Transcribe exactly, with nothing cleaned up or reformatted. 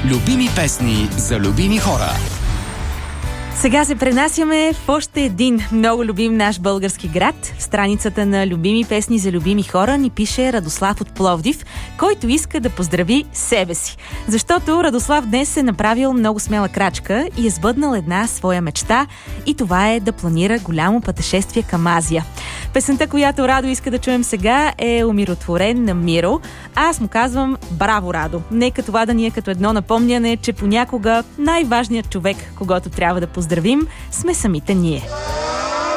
Любими песни за любими хора. Сега се пренасяме в още един много любим наш български град. В страницата на Любими песни за любими хора ни пише Радослав от Пловдив, който иска да поздрави себе си. Защото Радослав днес е направил много смела крачка и е сбъднал една своя мечта, и това е да планира голямо пътешествие към Азия. Песента, която Радо иска да чуем сега, е "Умиротворен" на Миро. Аз му казвам браво, Радо. Нека това да ни е като едно напомняне, че понякога най-важният човек, когото трябва да поздравим, сме самите ние.